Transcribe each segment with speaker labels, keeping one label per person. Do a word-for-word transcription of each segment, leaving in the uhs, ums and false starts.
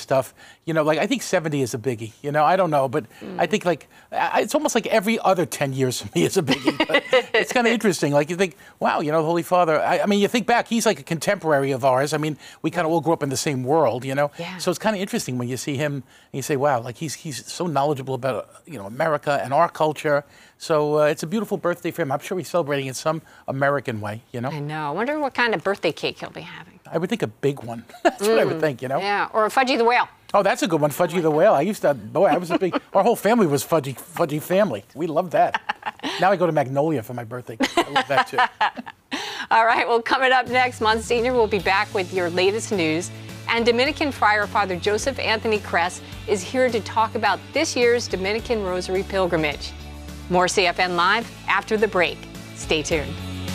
Speaker 1: stuff, you know, like I think seventy is a biggie. You know, I don't know, but mm. I think like I, it's almost like every other ten years for me is a biggie. But it's kind of interesting. Like you think, wow, you know, the Holy Father. I, I mean, you think back, he's like a contemporary of ours. I mean, we kind of all grew up in the same world, you know.
Speaker 2: Yeah.
Speaker 1: So it's kind of interesting when you see him and you say, wow, like he's he's so knowledgeable about you know America and our culture. So uh, it's a beautiful birthday for him. I'm sure he's celebrating in some American way, you know.
Speaker 2: I know. I wonder what kind of birthday cake he'll be having.
Speaker 1: I would think a big one. That's mm. what I would think, you know.
Speaker 2: Yeah, or a Fudgy the Whale.
Speaker 1: Oh, that's a good one, Fudgy oh the Whale. I used to, boy, I was a big, our whole family was Fudgy, Fudgy family. We loved that. Now I go to Magnolia for my birthday. I love that too.
Speaker 2: All right, well, coming up next, Monsignor will be back with your latest news. And Dominican Friar Father Joseph Anthony Kress is here to talk about this year's Dominican Rosary Pilgrimage. More C F N Live after the break. Stay tuned.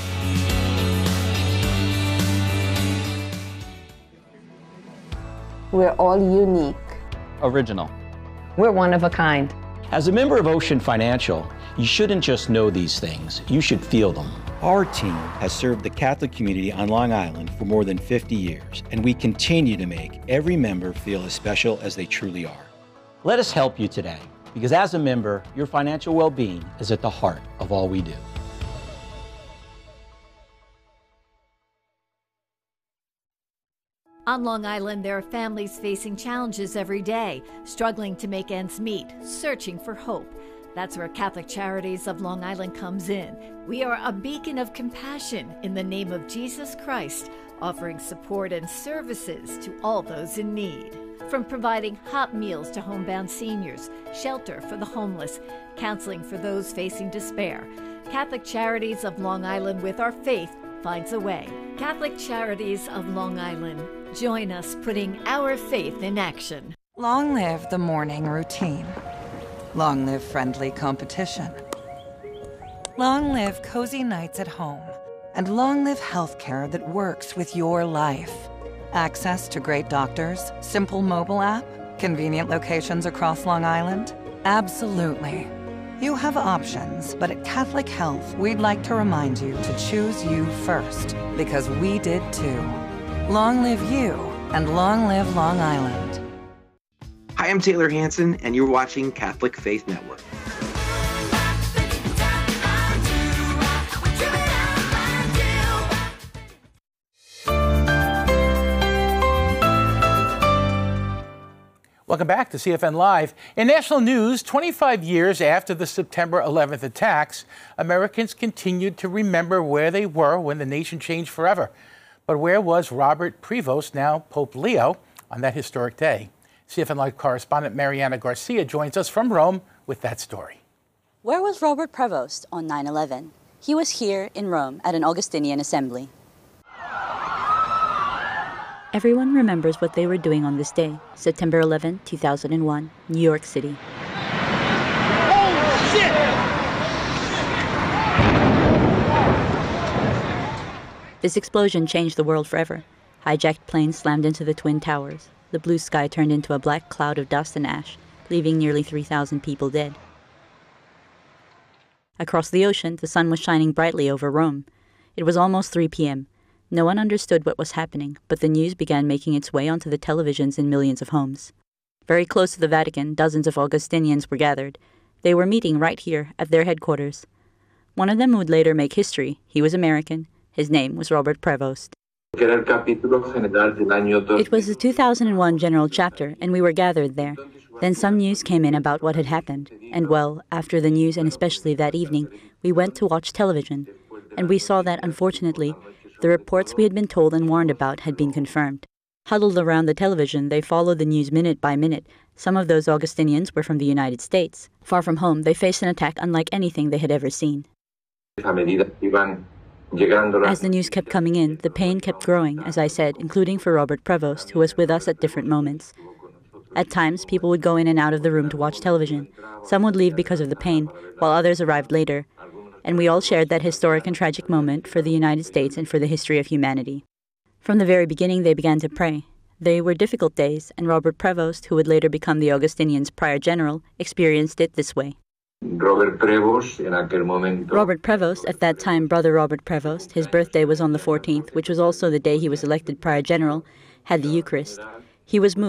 Speaker 3: We're all unique.
Speaker 4: Original.
Speaker 2: We're one of a kind.
Speaker 5: As a member of Ocean Financial, you shouldn't just know these things, you should feel them.
Speaker 6: Our team has served the Catholic community on Long Island for more than fifty years, and we continue to make every member feel as special as they truly are.
Speaker 5: Let us help you today, because as a member, your financial well-being is at the heart of all we do.
Speaker 7: On Long Island, there are families facing challenges every day, struggling to make ends meet, searching for hope. That's where Catholic Charities of Long Island comes in. We are a beacon of compassion in the name of Jesus Christ, offering support and services to all those in need. From providing hot meals to homebound seniors, shelter for the homeless, counseling for those facing despair, Catholic Charities of Long Island, with our faith, finds a way. Catholic Charities of Long Island. Join us putting our faith in action.
Speaker 8: Long live the morning routine. Long live friendly competition. Long live cozy nights at home. And long live healthcare that works with your life. Access to great doctors, simple mobile app, convenient locations across Long Island? Absolutely. You have options, but at Catholic Health, we'd like to remind you to choose you first, because we did too. Long live you, and long live Long Island.
Speaker 9: Hi, I'm Taylor Hanson, and you're watching Catholic Faith Network.
Speaker 1: Welcome back to C F N Live. In national news, twenty-five years after the September eleventh attacks, Americans continued to remember where they were when the nation changed forever. But where was Robert Prevost, now Pope Leo, on that historic day? C F N Live correspondent Mariana Garcia joins us from Rome with that story.
Speaker 10: Where was Robert Prevost on nine eleven? He was here in Rome at an Augustinian assembly.
Speaker 11: Everyone remembers what they were doing on this day, September eleventh, two thousand one, New York City.
Speaker 12: Oh, shit!
Speaker 11: This explosion changed the world forever. Hijacked planes slammed into the Twin Towers. The blue sky turned into a black cloud of dust and ash, leaving nearly three thousand people dead. Across the ocean, the sun was shining brightly over Rome. It was almost three p.m. No one understood what was happening, but the news began making its way onto the televisions in millions of homes. Very close to the Vatican, dozens of Augustinians were gathered. They were meeting right here at their headquarters. One of them would later make history. He was American. His name was Robert Prevost. It was the two thousand one General Chapter, and we were gathered there. Then some news came in about what had happened. And well, after the news, and especially that evening, we went to watch television. And we saw that, unfortunately, the reports we had been told and warned about had been confirmed. Huddled around the television, they followed the news minute by minute. Some of those Augustinians were from the United States. Far from home, they faced an attack unlike anything they had ever seen. As the news kept coming in, the pain kept growing, as I said, including for Robert Prevost, who was with us at different moments. At times, people would go in and out of the room to watch television. Some would leave because of the pain, while others arrived later. And we all shared that historic and tragic moment for the United States and for the history of humanity. From the very beginning, they began to pray. They were difficult days, and Robert Prevost, who would later become the Augustinians' prior general, experienced it this way.
Speaker 13: Robert Prevost, en aquel momento.
Speaker 11: Robert Prevost, at that time Brother Robert Prevost, his birthday was on the fourteenth, which was also the day he was elected prior general, had the Eucharist. He was moved